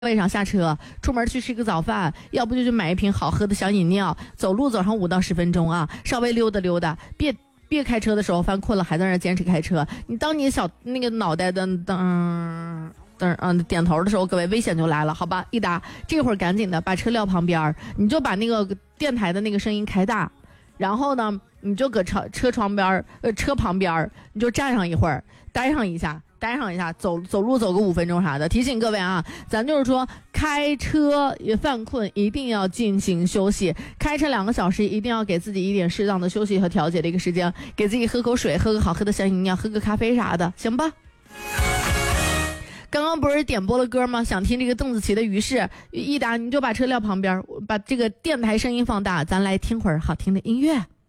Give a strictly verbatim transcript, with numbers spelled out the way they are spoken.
位上下车，出门去吃个早饭，要不就去买一瓶好喝的小饮料，走路走上五到十分钟啊，稍微溜达溜达，别别开车的时候犯困了还在那坚持开车。你当你小那个脑袋的噔噔嗯点头的时候，各位危险就来了，好吧？一达这会儿赶紧的把车撂旁边，你就把那个电台的那个声音开大，然后呢，你就搁车车窗边呃车旁边，你就站上一会儿，待上一下。待上一下，走走路走个五分钟啥的。提醒各位啊，咱就是说开车也犯困，一定要进行休息。开车两个小时，一定要给自己一点适当的休息和调节的一个时间，给自己喝口水，喝个好喝的小饮料，喝个咖啡啥的，行吧？刚刚不是点播了歌吗？想听这个邓紫棋的《于是》，一达你就把车撂旁边，把这个电台声音放大，咱来听会儿好听的音乐。